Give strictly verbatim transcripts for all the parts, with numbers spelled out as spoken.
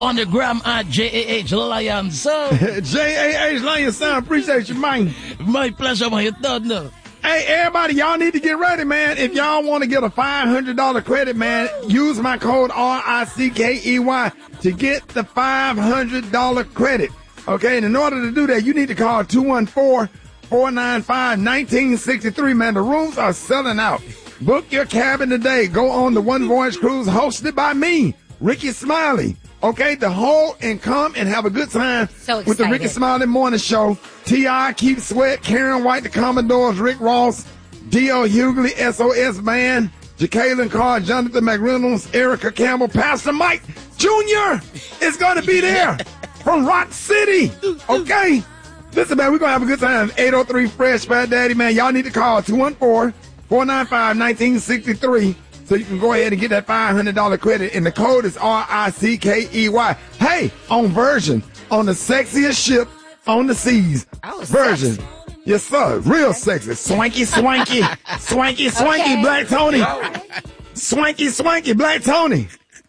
On the gram at J A H Lion Sound. J A H Lion Sound. Appreciate you, man. My pleasure, man. You don't know. Hey, everybody, y'all need to get ready, man. If y'all want to get a five hundred dollars credit, man, use my code R I C K E Y to get the five hundred dollars credit. Okay, and in order to do that, you need to call two one four, four nine five, one nine six three, man. The rooms are selling out. Book your cabin today. Go on the One Voyage Cruise hosted by me, Ricky Smiley. Okay, the whole and come and have a good time so with the Ricky Smiley Morning Show. T I, Keith Sweat, Karen White, the Commodores, Rick Ross, D L Hughley, S O S Band, Jacqueline Carr, Jonathan McReynolds, Erica Campbell, Pastor Mike Junior is going to be there from Rock City. Okay? Listen, man, we're going to have a good time. eight oh three Fresh Fat Daddy, man. Y'all need to call two one four, four nine five, one nine six three. So you can go ahead and get that five hundred dollars credit, and the code is R I C K E Y. Hey, on Virgin, on the sexiest ship on the seas. Oh, Virgin. sexy. Yes, sir. Real sexy. Swanky, swanky. Swanky, swanky, Okay. Black Tony. Swanky, swanky, Black Tony.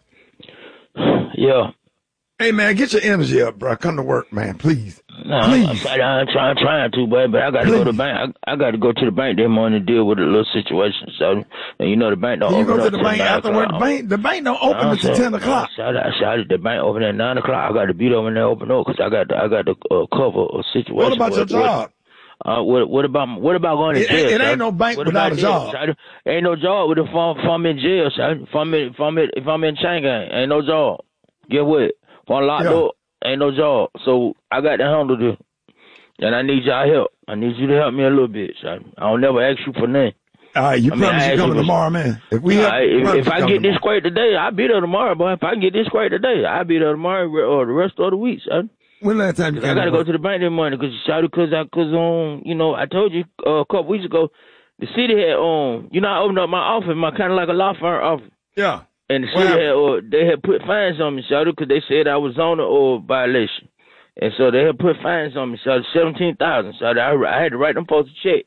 Yeah. Hey, man, get your energy up, bro. Come to work, man, please. No, Please. I'm, trying, I'm trying, trying to, boy, but I got to go to the bank. I, I got to go to the bank this morning to deal with a little situation. So, and you know the bank don't Can you open go up to the bank till nine after work? The o'clock. bank, the bank don't open I until said- ten o'clock. I shouted, I shouted the bank open at nine o'clock. I got to beat over and they open up because I got to, I got to uh, cover a situation. What about your What- job? Uh, what, what about what about going to It- jail? it ain't son? no bank What without about a jail, job. son? Ain't no job with if I'm, if I'm in jail, son. If I'm in, if I'm in, if I'm in chain gang, ain't no job. Get what? If I'm locked Yeah. up, ain't no job. So I got to handle this, and I need y'all help. I need you to help me a little bit, son. I don't never ask you for nothing. All right, you I mean, promise I you asked coming you- tomorrow, man. If we All have, right, if, promise if you I coming get this tomorrow. straight today, I'll be there tomorrow, boy. If I get this straight today, I'll be there tomorrow or the rest of the week, son. When last time you Cause came I gotta to go work? to the bank this morning because cause I cause um you know I told you uh, a couple weeks ago the city had um you know I opened up my office, my kind of like a law firm office, Yeah. and the What city had happened? uh, they had put fines on me, shawty, because they said I was on a or violation, and so they had put fines on me, shawty, seventeen thousand. So I, I had to write them folks a check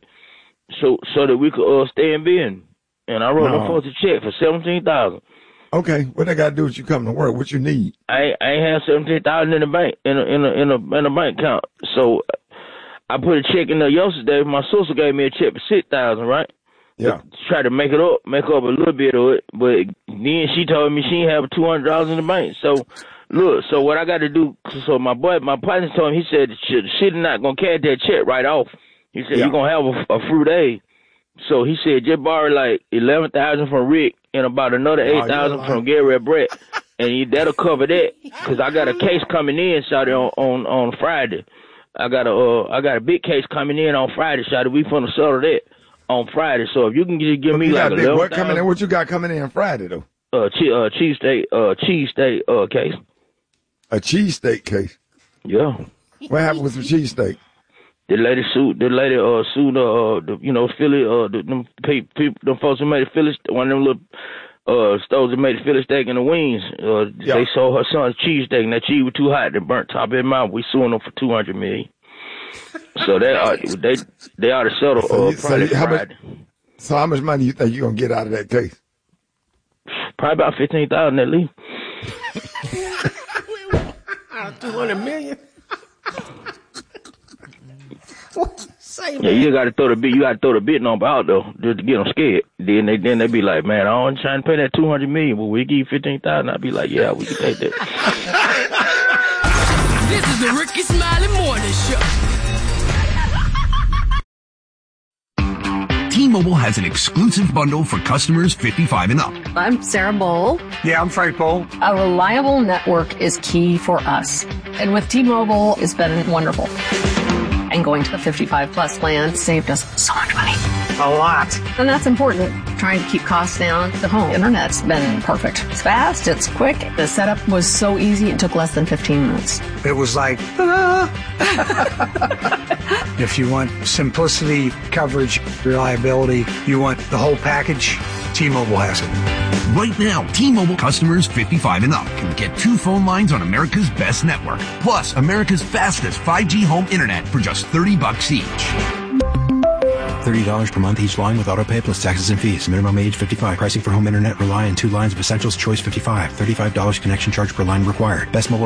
so so that we could uh stay in business, and I wrote No. them folks a check for seventeen thousand. Okay, what they got to do with you coming to work? What you need? I ain't, I ain't have seventeen thousand in the bank in a in a in a in a bank account. So I put a check in there yesterday. My sister gave me a check for six thousand, right? Yeah. To try to make it up, make up a little bit of it. But then she told me she ain't have two hundred dollars in the bank. So look, so what I got to do? So my boy, my partner told me, he said she, she's not gonna carry that check right off. He said Yeah. you're gonna have a, a fruit day. So he said just borrow like eleven thousand from Rick and about another Oh, eight thousand you're from Gary Brett, and he, that'll cover that. Cause I got a case coming in, shawty, on on on Friday. I got a uh, I got a big case coming in on Friday, shawty. We finna settle that on Friday. So if you can just give me you like got big, eleven what coming in? thousand, What you got coming in Friday though? uh, che- uh, cheese steak, uh, cheese steak, uh, case. A cheesesteak case. Yeah. What happened with some cheesesteak? The lady sued. The lady uh sued uh the you know Philly uh the, them people them folks who made the Philly one of them little uh stores that made the Philly steak and the wings. Uh, Yeah. They sold her son's cheesesteak and that cheese was too hot. They burnt top of his mouth. We suing them for two hundred million. So they ought they they ought to settle So uh, you- so probably you- how much- Friday. So how much money you think you gonna get out of that case? Probably about fifteen thousand at least. Two hundred million. Say, Yeah, man. you got to throw the bit. You got to throw the bit number out though, just to get them scared. Then they then they be like, man, I don't trying to pay that two hundred million, but we give you fifteen thousand. I'd be like, yeah, we can take that. This is the Ricky Smiley Morning Show. T-Mobile has an exclusive bundle for customers fifty-five and up. I'm Sarah Bowl. Yeah, I'm Frank Bowl. A reliable network is key for us. And with T-Mobile, it's been wonderful. And going to the fifty-five plus plan saved us so much money. A lot. And that's important. Trying to keep costs down. The home internet's been perfect. It's fast, it's quick. The setup was so easy, it took less than fifteen minutes. It was like, ah. If you want simplicity, coverage, reliability, you want the whole package, T-Mobile has it. Right now, T-Mobile customers fifty-five and up can get two phone lines on America's best network, plus America's fastest five G home internet for just thirty bucks each. thirty dollars per month each line with autopay plus taxes and fees. Minimum age fifty-five. Pricing for home internet rely on two lines of Essentials Choice fifty-five. thirty-five dollars connection charge per line required. Best mobile